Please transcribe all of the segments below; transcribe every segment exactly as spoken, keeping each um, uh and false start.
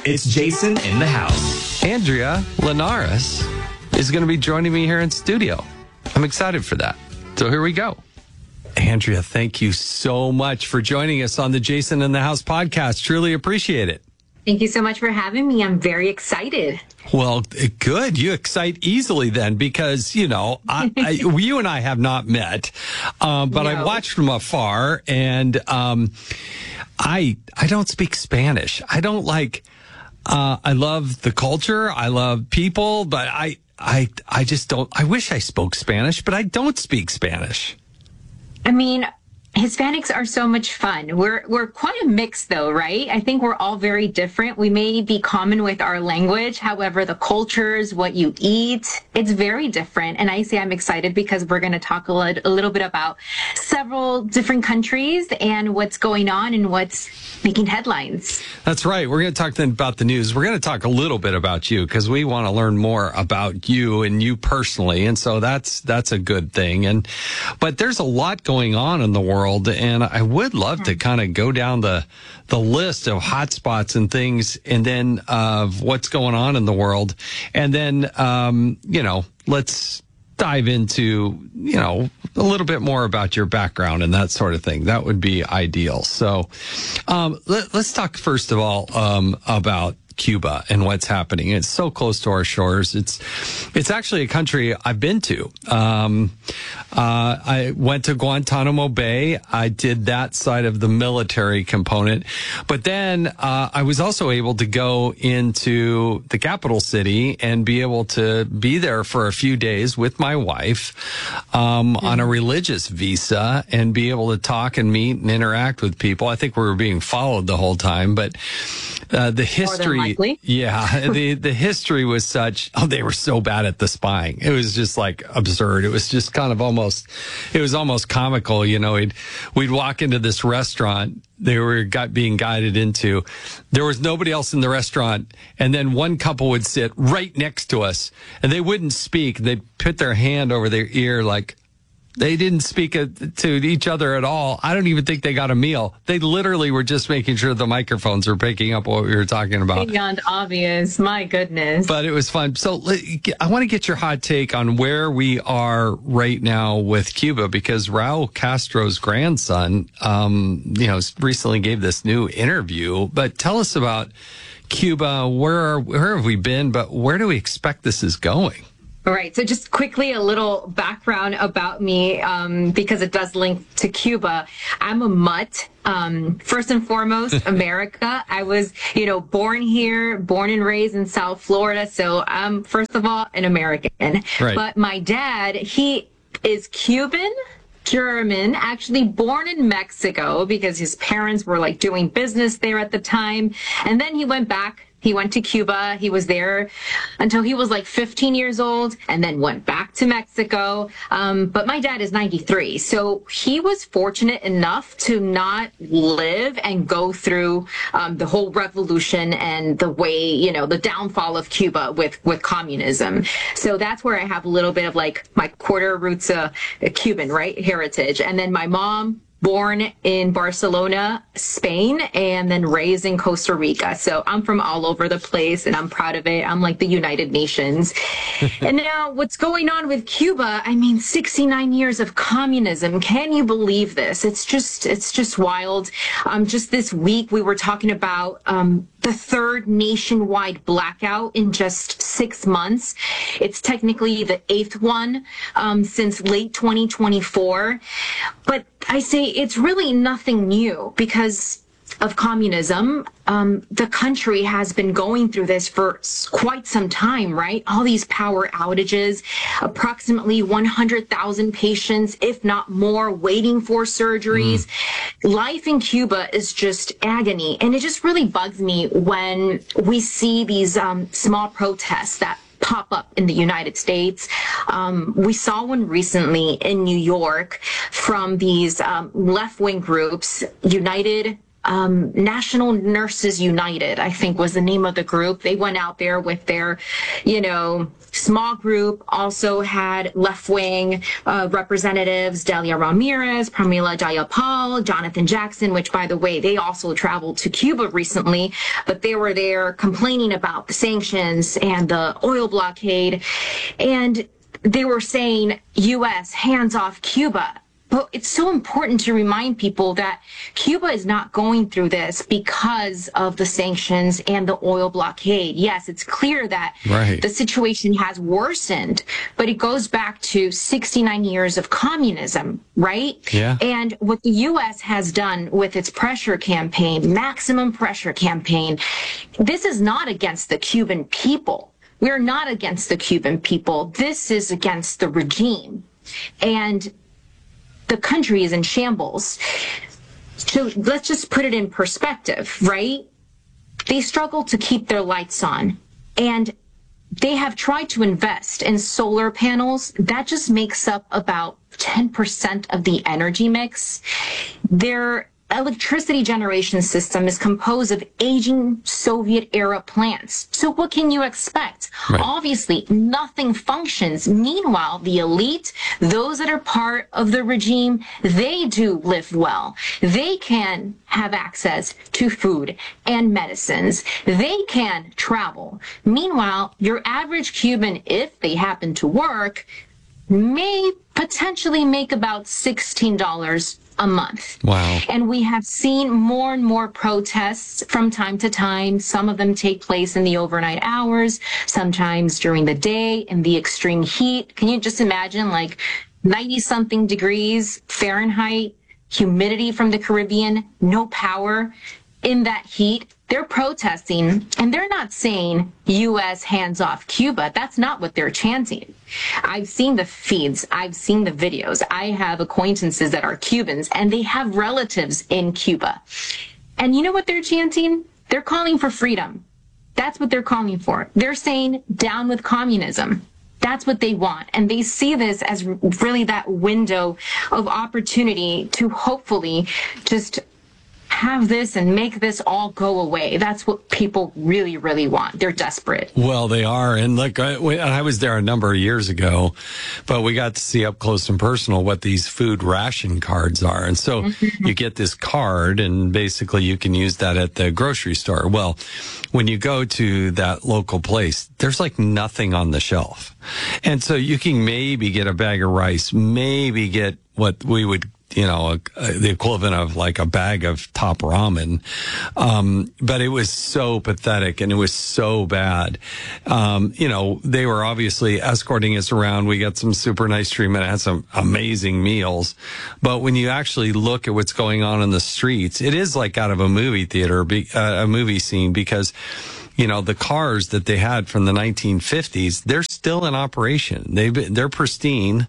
It's Jason in the house. Andrea Linares is going to be joining me here in studio. I'm excited for that. So here we go. Andrea, thank you so much for joining us on the Jason in the House podcast. Truly appreciate it. Thank you so much for having me. I'm very excited. Well, good. You excite easily then because, you know, I, I, you and I have not met, um, but no. I watched from afar and um, I I don't speak Spanish. I don't like, uh, I love the culture. I love people, but I, I, I just don't, I wish I spoke Spanish, but I don't speak Spanish. I mean, Hispanics are so much fun. We're we're quite a mix, though, right? I think we're all very different. We may be common with our language. However, the cultures, what you eat, it's very different. And I say I'm excited because we're going to talk a, li- a little bit about several different countries and what's going on and what's making headlines. That's right. We're going to talk then about the news. We're going to talk a little bit about you because we want to learn more about you and you personally. And so that's that's a good thing. And but there's a lot going on in the world. And I would love to kind of go down the the list of hotspots and things and then of uh, what's going on in the world. And then, um, you know, let's dive into, you know, a little bit more about your background and that sort of thing. That would be ideal. So um, let, let's talk first of all um, about Cuba and what's happening. It's so close to our shores. It's it's actually a country I've been to. Um, uh, I went to Guantanamo Bay. I did that side of the military component. But then uh, I was also able to go into the capital city and be able to be there for a few days with my wife um, mm-hmm. on a religious visa and be able to talk and meet and interact with people. I think we were being followed the whole time, but uh, the history... Yeah, the the history was such, oh, they were so bad at the spying. It was just like absurd. It was just kind of almost, it was almost comical. You know, we'd, we'd walk into this restaurant they were got being guided into. There was nobody else in the restaurant. And then one couple would sit right next to us and they wouldn't speak. They'd put their hand over their ear like, they didn't speak to each other at all. I don't even think they got a meal. They literally were just making sure the microphones were picking up what we were talking about. Beyond obvious. My goodness. But it was fun. So I want to get your hot take on where we are right now with Cuba, because Raul Castro's grandson, um, you know, recently gave this new interview. But tell us about Cuba. Where are, where have we been? But where do we expect this is going? All right. So just quickly, a little background about me, um, because it does link to Cuba. I'm a mutt. Um, first and foremost, America. I was, you know, born here, born and raised in South Florida. So I'm, first of all, an American. Right. But my dad, he is Cuban. German, actually born in Mexico because his parents were like doing business there at the time. And then he went back. He went to Cuba. He was there until he was like fifteen years old and then went back to Mexico. Um, but my dad is ninety-three. So he was fortunate enough to not live and go through um, the whole revolution and the way, you know, the downfall of Cuba with, with communism. So that's where I have a little bit of like my quarter roots, uh, Cuban, right? Heritage. And then my mom, born in Barcelona, Spain, and then raised in Costa Rica. So I'm from all over the place and I'm proud of it. I'm like the United Nations. And now what's going on with Cuba? I mean, sixty-nine years of communism. Can you believe this? It's just, it's just wild. Um, just this week we were talking about, um, the third nationwide blackout in just six months. It's technically the eighth one um, since late twenty twenty-four. But I say it's really nothing new because of communism. Um, the country has been going through this for quite some time, right? All these power outages, approximately one hundred thousand patients, if not more, waiting for surgeries. Mm. Life in Cuba is just agony. And it just really bugs me when we see these um, small protests that pop up in the United States. Um, we saw one recently in New York from these um, left-wing groups, United um, National Nurses United, I think was the name of the group. They went out there with their, you know, small group, also had left-wing uh, representatives, Delia Ramirez, Pramila Jayapal, Jonathan Jackson, which, by the way, they also traveled to Cuba recently, but they were there complaining about the sanctions and the oil blockade. And they were saying, U S, hands off Cuba. But it's so important to remind people that Cuba is not going through this because of the sanctions and the oil blockade. Yes, it's clear that right. the situation has worsened, but it goes back to sixty-nine years of communism, right? Yeah. And what the U S has done with its pressure campaign, maximum pressure campaign, this is not against the Cuban people. We're not against the Cuban people. This is against the regime. And the country is in shambles. So let's just put it in perspective, right? They struggle to keep their lights on, and they have tried to invest in solar panels. That just makes up about ten percent of the energy mix. Their electricity generation system is composed of aging Soviet-era plants. So what can you expect? Right. Obviously, nothing functions. Meanwhile, the elite, those that are part of the regime, they do live well. They can have access to food and medicines. They can travel. Meanwhile, your average Cuban, if they happen to work, may potentially make about sixteen dollars a month. Wow. And we have seen more and more protests from time to time. Some of them take place in the overnight hours, sometimes during the day in the extreme heat. Can you just imagine, like ninety something degrees Fahrenheit, humidity from the Caribbean, no power in that heat? They're protesting, and they're not saying U S hands off Cuba. That's not what they're chanting. I've seen the feeds. I've seen the videos. I have acquaintances that are Cubans, and they have relatives in Cuba. And you know what they're chanting? They're calling for freedom. That's what they're calling for. They're saying down with communism. That's what they want. And they see this as really that window of opportunity to hopefully just have this and make this all go away. That's what people really, really want. They're desperate. Well, they are. And look, I, I was there a number of years ago, but we got to see up close and personal what these food ration cards are. And so mm-hmm. you get this card, and basically you can use that at the grocery store. Well, when you go to that local place, there's like nothing on the shelf. And so you can maybe get a bag of rice, maybe get what we would you know, a, a, the equivalent of like a bag of top ramen. Um, but it was so pathetic and it was so bad. Um, you know, they were obviously escorting us around. We got some super nice treatment. I had some amazing meals. But when you actually look at what's going on in the streets, it is like out of a movie theater, uh, a movie scene, because you know, the cars that they had from the nineteen fifties, they're still in operation. They've been, they're pristine,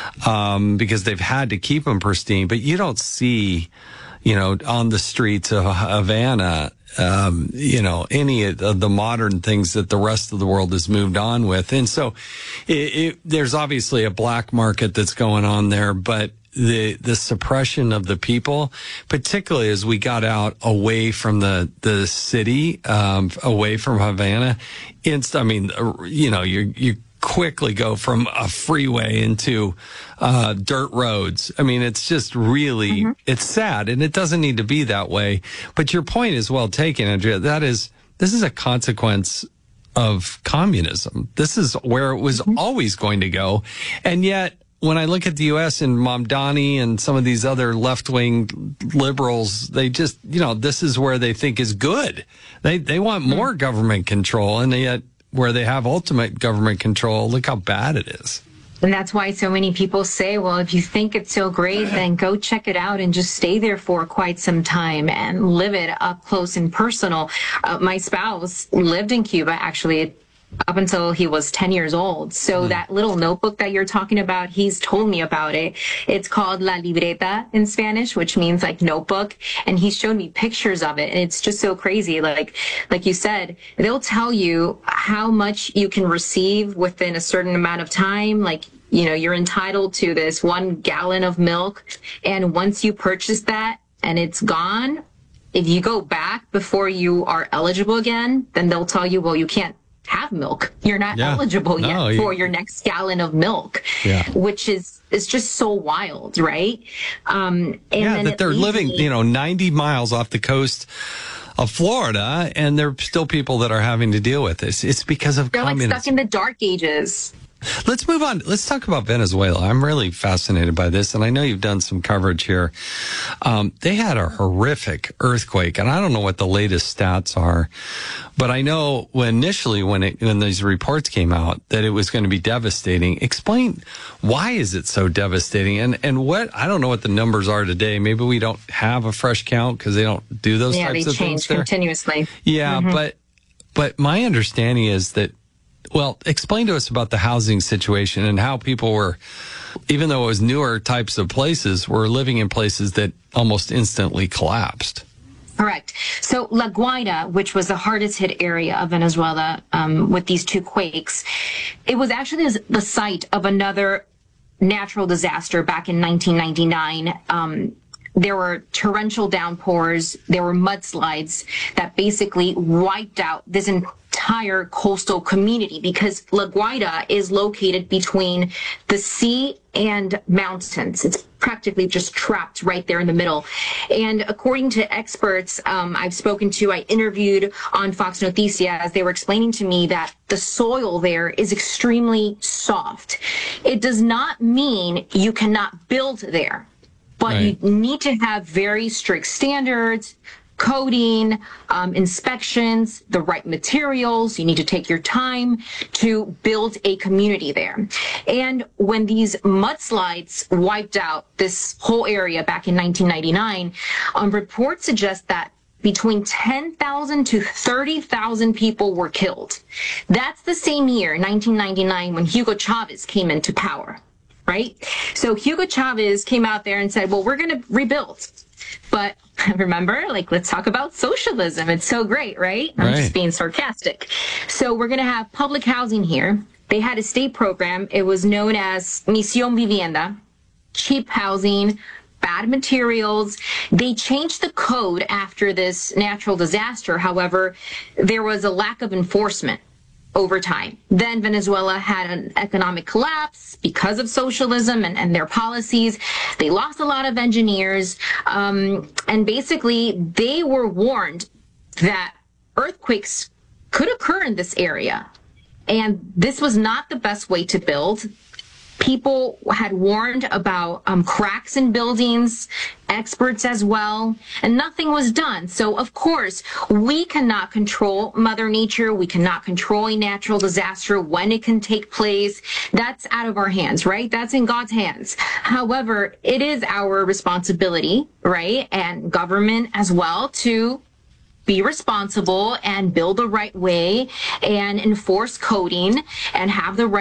um, because they've had to keep them pristine, but you don't see, you know, on the streets of Havana, um, you know, any of the modern things that the rest of the world has moved on with. And so it, it, there's obviously a black market that's going on there, but the the suppression of the people, particularly as we got out away from the the city, um, away from Havana, inst- I mean, you know, you you quickly go from a freeway into uh, dirt roads. I mean, it's just really, mm-hmm. it's sad, and it doesn't need to be that way. But your point is well taken, Andrea. That is, this is a consequence of communism. This is where it was mm-hmm. always going to go, and yet, when I look at the U S and Mamdani and some of these other left-wing liberals, they just, you know, this is where they think is good. They they want more mm-hmm. government control, and yet where they have ultimate government control, look how bad it is. And that's why so many people say, well, if you think it's so great, then go check it out and just stay there for quite some time and live it up close and personal. Uh, my spouse lived in Cuba, actually, up until he was ten years old. So mm. that little notebook that you're talking about, he's told me about it. It's called La Libreta in Spanish, which means like notebook. And he showed me pictures of it. And it's just so crazy. Like, like you said, they'll tell you how much you can receive within a certain amount of time. Like, you know, you're entitled to this one gallon of milk. And once you purchase that and it's gone, if you go back before you are eligible again, then they'll tell you, well, you can't have milk. You're not Yeah. eligible yet No, you- for your next gallon of milk, Yeah. which is is just so wild, right? Um, and Yeah, then that it they're leads living, me- you know, ninety miles off the coast of Florida, and there are still people that are having to deal with this. It's because of They're like communism. stuck in the dark ages. Let's move on. Let's talk about Venezuela. I'm really fascinated by this, and I know you've done some coverage here. Um, they had a horrific earthquake, and I don't know what the latest stats are, but I know when initially when it, when these reports came out that it was going to be devastating. Explain why is it so devastating, and and what I don't know what the numbers are today. Maybe we don't have a fresh count because they don't do those Yeah, types they of change things there. continuously. Yeah, but but my understanding is that, well, explain to us about the housing situation and how people were, even though it was newer types of places, were living in places that almost instantly collapsed. Correct. So La Guaira, which was the hardest hit area of Venezuela um, with these two quakes, it was actually the site of another natural disaster back in nineteen ninety-nine. Um, there were torrential downpours, there were mudslides that basically wiped out this entire coastal community because La Guaira is located between the sea and mountains. It's practically just trapped right there in the middle. And according to experts um, I've spoken to, I interviewed on Fox Noticias, they were explaining to me that the soil there is extremely soft. It does not mean you cannot build there, but Right. you need to have very strict standards, coding, um, inspections, the right materials. You need to take your time to build a community there. And when these mudslides wiped out this whole area back in nineteen ninety-nine, um, reports suggest that between ten thousand to thirty thousand people were killed. That's the same year, nineteen ninety-nine, when Hugo Chavez came into power, right? So Hugo Chavez came out there and said, well, we're going to rebuild. But remember, like, let's talk about socialism. It's so great, right? I'm Right. just being sarcastic. So we're going to have public housing here. They had a state program. It was known as Misión Vivienda, cheap housing, bad materials. They changed the code after this natural disaster. However, there was a lack of enforcement over time. Then Venezuela had an economic collapse because of socialism and, and their policies. They lost a lot of engineers. Um, and basically, they were warned that earthquakes could occur in this area. And this was not the best way to build. People had warned about um, cracks in buildings, experts as well, and nothing was done. So, of course, we cannot control Mother Nature. We cannot control a natural disaster, when it can take place. That's out of our hands, right? That's in God's hands. However, it is our responsibility, right, and government as well, to be responsible and build the right way and enforce coding and have the right